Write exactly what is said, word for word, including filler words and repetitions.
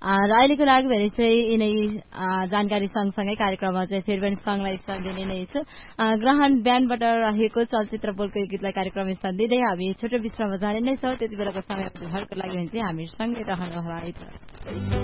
र अहिलेको लागि भने चाहिँ यिनै जानकारी सँगसँगै कार्यक्रममा चाहिँ फेरि पनि सङ्घलाई स्थान दिने नै छु। ग्रहण ब्यान्डबाट रहेको चलचित्र बोलको गीतलाई कार्यक्रम स्थान दिँदै हामी छोटो विश्राममा जाने नै छौँ। त्यति बेलाको समय भरको लागि भने चाहिँ हामी सँगै रहनुहोला।